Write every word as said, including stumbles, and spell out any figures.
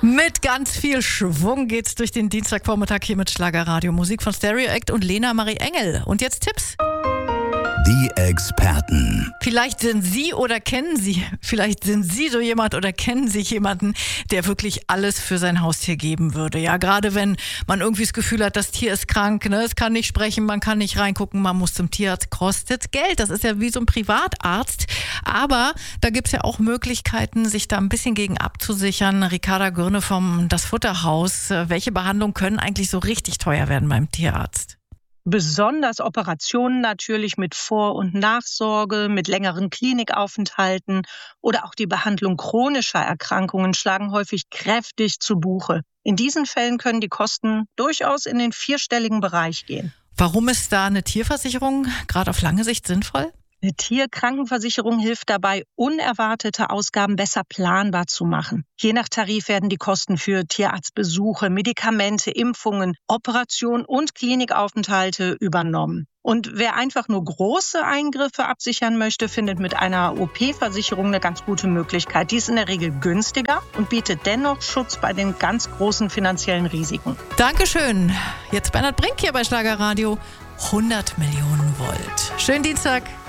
Mit ganz viel Schwung geht's durch den Dienstagvormittag hier mit Schlagerradio. Musik von Stereo Act und Lena Marie Engel. Und jetzt Tipps. Die Experten. Vielleicht sind Sie oder kennen Sie, vielleicht sind Sie so jemand oder kennen Sie jemanden, der wirklich alles für sein Haustier geben würde. Ja, gerade wenn man irgendwie das Gefühl hat, das Tier ist krank, ne? Es kann nicht sprechen, man kann nicht reingucken, man muss zum Tierarzt, kostet Geld. Das ist ja wie so ein Privatarzt. Aber da gibt's ja auch Möglichkeiten, sich da ein bisschen gegen abzusichern. Ricarda Gürne vom Das Futterhaus. Welche Behandlungen können eigentlich so richtig teuer werden beim Tierarzt? Besonders Operationen natürlich mit Vor- und Nachsorge, mit längeren Klinikaufenthalten oder auch die Behandlung chronischer Erkrankungen schlagen häufig kräftig zu Buche. In diesen Fällen können die Kosten durchaus in den vierstelligen Bereich gehen. Warum ist da eine Tierversicherung gerade auf lange Sicht sinnvoll? Eine Tierkrankenversicherung hilft dabei, unerwartete Ausgaben besser planbar zu machen. Je nach Tarif werden die Kosten für Tierarztbesuche, Medikamente, Impfungen, Operationen und Klinikaufenthalte übernommen. Und wer einfach nur große Eingriffe absichern möchte, findet mit einer O P-Versicherung eine ganz gute Möglichkeit. Die ist in der Regel günstiger und bietet dennoch Schutz bei den ganz großen finanziellen Risiken. Dankeschön. Jetzt Bernhard Brink hier bei Schlagerradio. hundert Millionen Volt. Schönen Dienstag.